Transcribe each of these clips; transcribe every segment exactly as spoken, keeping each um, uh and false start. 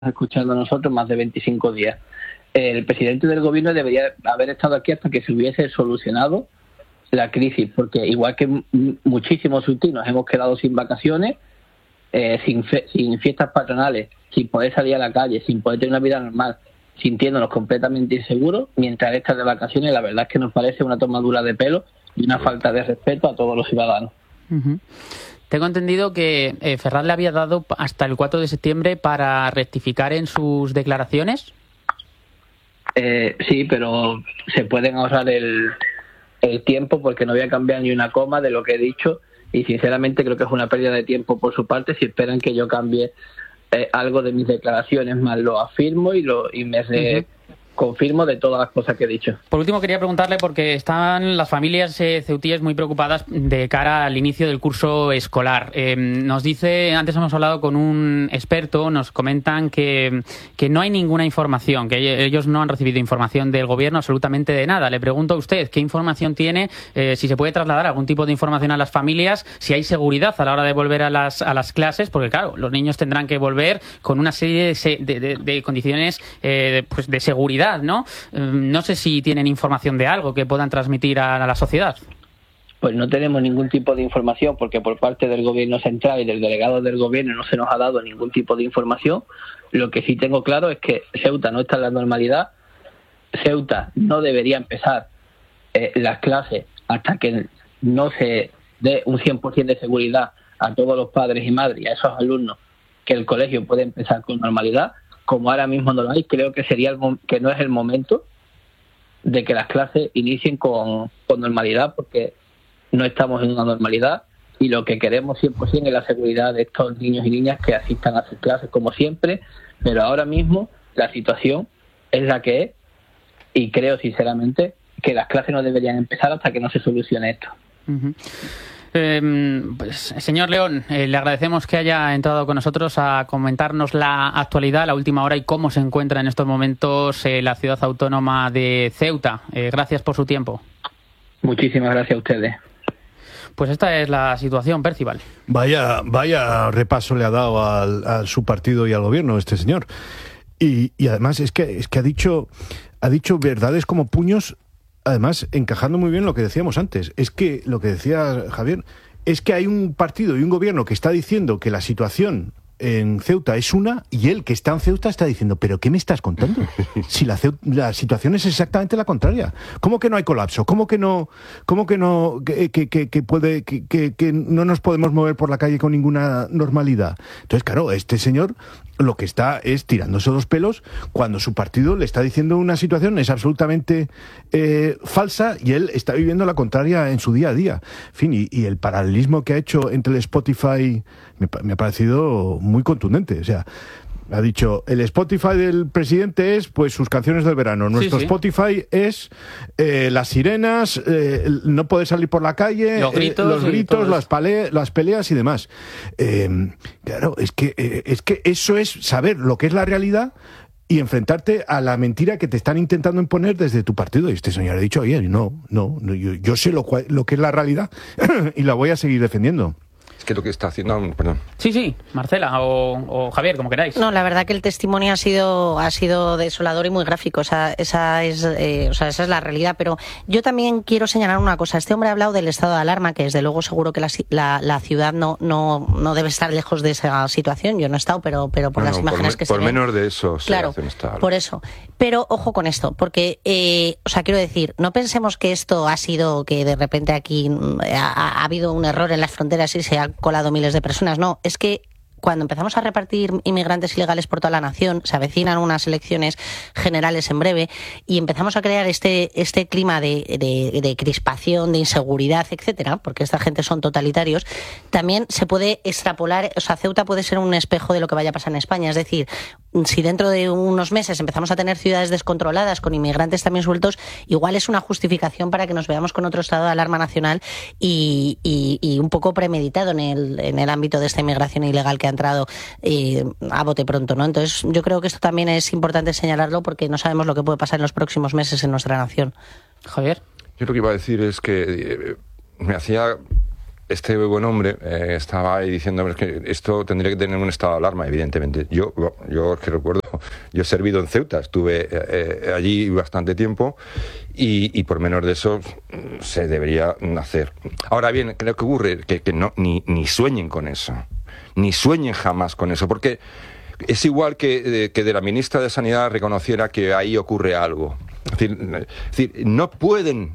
escuchando a nosotros más de veinticinco días. El presidente del gobierno debería haber estado aquí hasta que se hubiese solucionado la crisis, porque igual que m- muchísimos surtinos hemos quedado sin vacaciones, eh, sin, fe- sin fiestas patronales, sin poder salir a la calle, sin poder tener una vida normal, sintiéndonos completamente inseguros, mientras estas de vacaciones, la verdad es que nos parece una tomadura de pelo y una falta de respeto a todos los ciudadanos. Uh-huh. Tengo entendido que eh, Ferraz le había dado hasta el cuatro de septiembre para rectificar en sus declaraciones. Eh, sí, pero se pueden ahorrar el, el tiempo porque no voy a cambiar ni una coma de lo que he dicho y sinceramente creo que es una pérdida de tiempo por su parte si esperan que yo cambie eh, algo de mis declaraciones, más lo afirmo y, lo, y me re- uh-huh. confirmo de todas las cosas que he dicho. Por último, quería preguntarle, porque están las familias eh, ceutíes muy preocupadas de cara al inicio del curso escolar. Eh, nos dice, antes hemos hablado con un experto, nos comentan que, que no hay ninguna información, que ellos no han recibido información del gobierno absolutamente de nada. Le pregunto a usted, ¿qué información tiene? Eh, si se puede trasladar algún tipo de información a las familias, si hay seguridad a la hora de volver a las, a las clases, porque claro, los niños tendrán que volver con una serie de, de, de, de condiciones eh, pues de seguridad, ¿no? No sé si tienen información de algo que puedan transmitir a la sociedad. Pues no tenemos ningún tipo de información porque por parte del gobierno central y del delegado del gobierno no se nos ha dado ningún tipo de información. Lo que sí tengo claro es que Ceuta no está en la normalidad. Ceuta no debería empezar eh, las clases hasta que no se dé un cien por ciento de seguridad a todos los padres y madres y a esos alumnos que el colegio puede empezar con normalidad. Como ahora mismo no lo hay, creo que sería el mo- que no es el momento de que las clases inicien con, con normalidad, porque no estamos en una normalidad y lo que queremos cien por ciento es la seguridad de estos niños y niñas que asistan a sus clases como siempre, pero ahora mismo la situación es la que es y creo sinceramente que las clases no deberían empezar hasta que no se solucione esto. Uh-huh. Eh, pues, señor León, eh, le agradecemos que haya entrado con nosotros a comentarnos la actualidad, la última hora y cómo se encuentra en estos momentos eh, la ciudad autónoma de Ceuta. Eh, gracias por su tiempo. Muchísimas gracias a ustedes. Pues esta es la situación, Percival. Vaya, vaya repaso le ha dado al, a su partido y al gobierno este señor. Y, y además es que, es que ha dicho, ha dicho verdades como puños. Además, encajando muy bien lo que decíamos antes, es que lo que decía Javier, es que hay un partido y un gobierno que está diciendo que la situación en Ceuta es una, y él que está en Ceuta está diciendo, ¿pero qué me estás contando? Si la, Ceu- la situación es exactamente la contraria. ¿Cómo que no hay colapso? ¿Cómo que no, cómo que no, que, que, que, que puede, que, que, que no nos podemos mover por la calle con ninguna normalidad? Entonces, claro, este señor lo que está es tirándose los pelos cuando su partido le está diciendo una situación es absolutamente eh, falsa y él está viviendo la contraria en su día a día. En fin, y, y el paralelismo que ha hecho entre el Spotify me, me ha parecido muy contundente. O sea, ha dicho, el Spotify del presidente es pues sus canciones del verano. Nuestro sí, sí. Spotify es eh, las sirenas, eh, no poder salir por la calle, los gritos, eh, los gritos las, pale- las peleas y demás. Eh, claro, es que, eh, es que eso es saber lo que es la realidad y enfrentarte a la mentira que te están intentando imponer desde tu partido. Y este señor ha dicho ayer, no, no, no yo, yo sé lo, cual, lo que es la realidad y la voy a seguir defendiendo. Es que lo que está haciendo... Perdón. Sí, sí, Marcela o, o Javier, como queráis. No, la verdad que el testimonio ha sido ha sido desolador y muy gráfico. O sea, esa es eh, o sea, esa es la realidad. Pero yo también quiero señalar una cosa. Este hombre ha hablado del estado de alarma, que desde luego seguro que la, la, la ciudad no, no, no debe estar lejos de esa situación. Yo no he estado, pero, pero por no, las no, imágenes por que me, se ven. Por menos de eso se claro, hace un estado. Por eso. Pero ojo con esto, porque, eh, o sea, quiero decir, no pensemos que esto ha sido que de repente aquí ha, ha habido un error en las fronteras y se han colado miles de personas. Personas, no, es que cuando empezamos a repartir inmigrantes ilegales por toda la nación, se avecinan unas elecciones generales en breve y empezamos a crear este este clima de, de, de crispación, de inseguridad, etcétera, porque esta gente son totalitarios, también se puede extrapolar, o sea, Ceuta puede ser un espejo de lo que vaya a pasar en España, es decir, si dentro de unos meses empezamos a tener ciudades descontroladas con inmigrantes también sueltos, igual es una justificación para que nos veamos con otro estado de alarma nacional y, y, y un poco premeditado en el, en el ámbito de esta inmigración ilegal que ha entrado eh, a bote pronto, ¿no? Entonces yo creo que esto también es importante señalarlo porque no sabemos lo que puede pasar en los próximos meses en nuestra nación. Javier. Yo lo que iba a decir es que eh, me hacía este buen hombre eh, estaba ahí diciendo que esto tendría que tener un estado de alarma, evidentemente. Yo, yo que recuerdo, yo he servido en Ceuta, estuve eh, allí bastante tiempo y, y por menos de eso se debería hacer. Ahora bien, creo que ocurre que, que no, ni, ni sueñen con eso, ni sueñen jamás con eso, porque es igual que, de, que de la ministra de Sanidad reconociera que ahí ocurre algo. Es decir, es decir no pueden,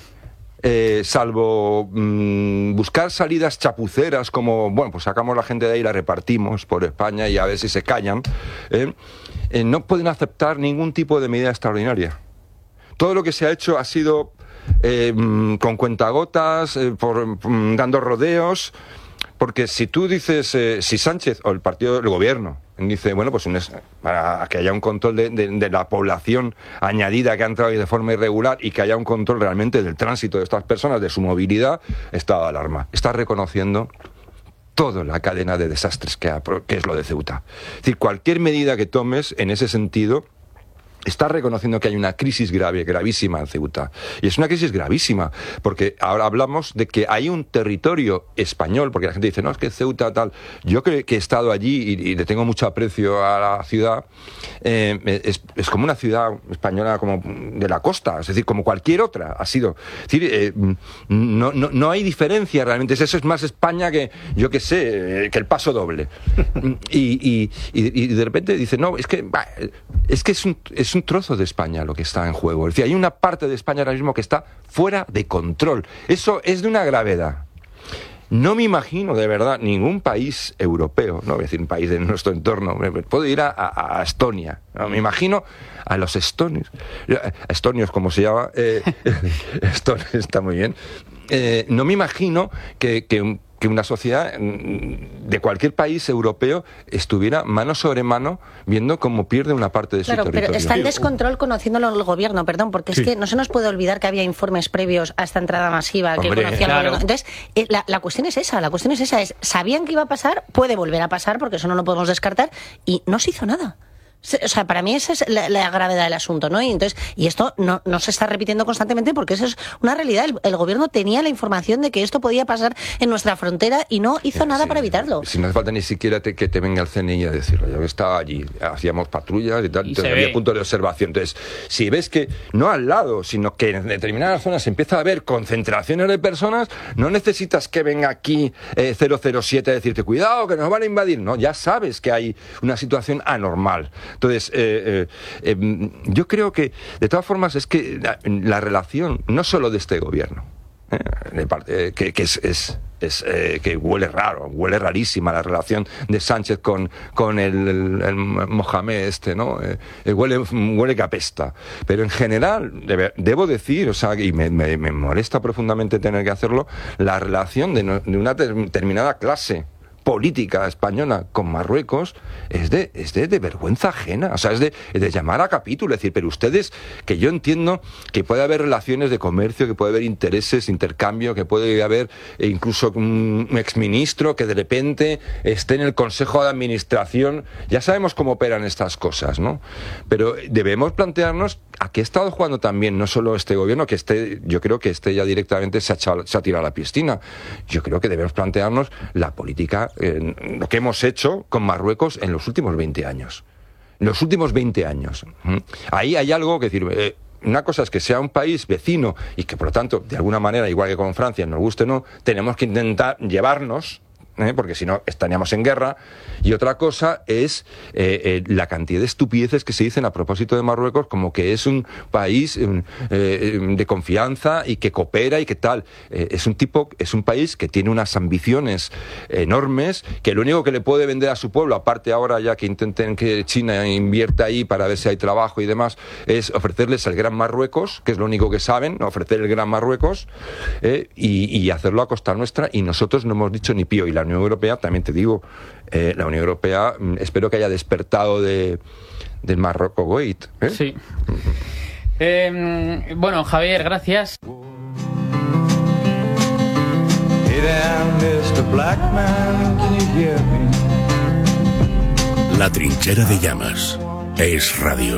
eh, salvo mmm, buscar salidas chapuceras como, bueno, pues sacamos la gente de ahí y la repartimos por España y a ver si se callan, eh, eh, no pueden aceptar ningún tipo de medida extraordinaria. Todo lo que se ha hecho ha sido eh, con cuentagotas, eh, por, mm, dando rodeos. Porque si tú dices, eh, si Sánchez o el partido del gobierno dice, bueno, pues un es, para que haya un control de, de, de la población añadida que ha entrado de forma irregular y que haya un control realmente del tránsito de estas personas, de su movilidad, estado de alarma. Está reconociendo toda la cadena de desastres que, ha, que es lo de Ceuta. Es decir, cualquier medida que tomes en ese sentido está reconociendo que hay una crisis grave, gravísima en Ceuta. Y es una crisis gravísima, porque ahora hablamos de que hay un territorio español, porque la gente dice, no, es que Ceuta tal. Yo que, que he estado allí y, y le tengo mucho aprecio a la ciudad, eh, es, es como una ciudad española como de la costa, es decir, como cualquier otra ha sido. Es decir, eh, no, no, no hay diferencia realmente. Eso es más España que, yo que sé, que el Paso Doble. y, y, y, y de repente dice, no, es que, bah, es que es un... Es un trozo de España lo que está en juego. Es decir, hay una parte de España ahora mismo que está fuera de control. Eso es de una gravedad. No me imagino, de verdad, ningún país europeo, no voy a decir un país de nuestro entorno, puedo ir a, a, a Estonia, ¿no? Me imagino a los estonios, estonios como se llama, eh, Estonia está muy bien, eh, no me imagino que, que un que una sociedad de cualquier país europeo estuviera mano sobre mano viendo cómo pierde una parte de su claro, territorio. Pero está el descontrol conociéndolo el gobierno, perdón, porque es sí. que no se nos puede olvidar que había informes previos a esta entrada masiva que Hombre, conocían claro. el gobierno. Entonces, eh, la, la cuestión es esa, la cuestión es esa, es sabían que iba a pasar, puede volver a pasar, porque eso no lo podemos descartar, y no se hizo nada. O sea, para mí esa es la, la gravedad del asunto, ¿no? Y entonces, y esto no, no se está repitiendo constantemente porque eso es una realidad. El, el gobierno tenía la información de que esto podía pasar en nuestra frontera y no hizo sí, nada sí, para evitarlo. Si no hace falta ni siquiera te, que te venga el C N I a decirlo. Yo estaba allí, hacíamos patrullas y tal, y entonces había puntos de observación. Entonces, si ves que no al lado, sino que en determinadas zonas se empieza a ver concentraciones de personas, no necesitas que venga aquí eh, cero cero siete a decirte, cuidado, que nos van a invadir. No, ya sabes que hay una situación anormal. Entonces, eh, eh, eh, yo creo que, de todas formas, es que la, la relación, no solo de este gobierno, eh, de parte, eh, que, que es... es Es, eh, que huele raro, huele rarísima la relación de Sánchez con, con el, el, el Mohamed este, ¿no? Eh, eh, huele, huele que apesta. Pero en general, debe, debo decir, o sea, y me, me, me molesta profundamente tener que hacerlo, la relación de, no, de una determinada clase política española con Marruecos es de, es de, de vergüenza ajena, o sea, es de, de llamar a capítulo, es decir, pero ustedes, que yo entiendo que puede haber relaciones de comercio, que puede haber intereses, intercambio, que puede haber eh, incluso un exministro que de repente esté en el Consejo de Administración, ya sabemos cómo operan estas cosas, ¿no? Pero debemos plantearnos a qué ha estado jugando también, no solo este gobierno, que esté, yo creo que este ya directamente se ha, echado, se ha tirado a la piscina. Yo creo que debemos plantearnos la política, eh, lo que hemos hecho con Marruecos en los últimos veinte años. En los últimos veinte años. ¿Mm? Ahí hay algo que decir... Eh, una cosa es que sea un país vecino y que, por lo tanto, de alguna manera, igual que con Francia, nos guste o no, tenemos que intentar llevarnos... ¿Eh? Porque si no estaríamos en guerra. Y otra cosa es eh, eh, la cantidad de estupideces que se dicen a propósito de Marruecos, como que es un país eh, de confianza y que coopera y que tal. Eh, es un tipo, es un país que tiene unas ambiciones enormes, que lo único que le puede vender a su pueblo, aparte ahora ya que intenten que China invierta ahí para ver si hay trabajo y demás, es ofrecerles el Gran Marruecos, que es lo único que saben, ofrecer el Gran Marruecos, eh, y, y hacerlo a costa nuestra, y nosotros no hemos dicho ni pío. Y la Unión Europea, también te digo, eh, la Unión Europea espero que haya despertado de, del Marruecos Gate. ¿eh? Sí. Eh, bueno, Javier, gracias. La trinchera de llamas es radio.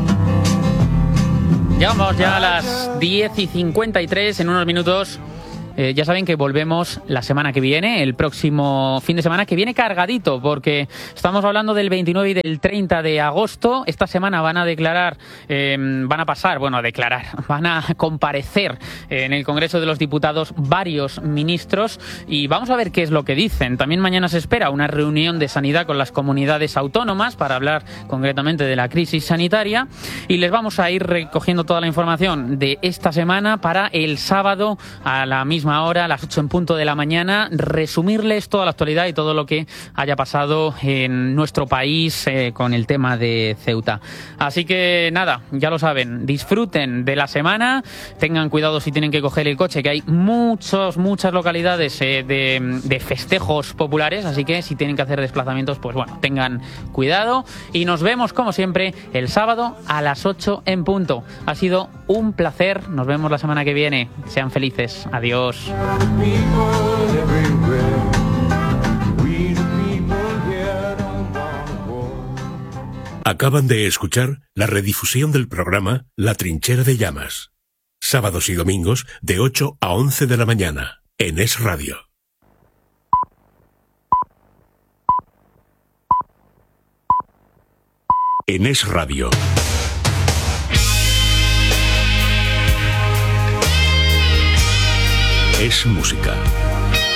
Llegamos ya a las diez y cincuenta y tres, en unos minutos Eh, ya saben que volvemos la semana que viene, el próximo fin de semana, que viene cargadito, porque estamos hablando del veintinueve y del treinta de agosto. Esta semana van a declarar, eh, van a pasar, bueno, a declarar, van a comparecer en el Congreso de los Diputados varios ministros y vamos a ver qué es lo que dicen. También mañana se espera una reunión de sanidad con las comunidades autónomas para hablar concretamente de la crisis sanitaria y les vamos a ir recogiendo toda la información de esta semana para el sábado a la misma hora, a las ocho en punto de la mañana, resumirles toda la actualidad y todo lo que haya pasado en nuestro país eh, con el tema de Ceuta. Así que nada, ya lo saben, disfruten de la semana, tengan cuidado si tienen que coger el coche, que hay muchos, muchas localidades eh, de, de festejos populares, así que si tienen que hacer desplazamientos, pues bueno, tengan cuidado y nos vemos como siempre el sábado a las ocho en punto. Ha sido un placer, nos vemos la semana que viene, sean felices, adiós. Acaban de escuchar la redifusión del programa La Trinchera de Llamas. Sábados y domingos de ocho a once de la mañana en Es Radio. En Es Radio. Es música.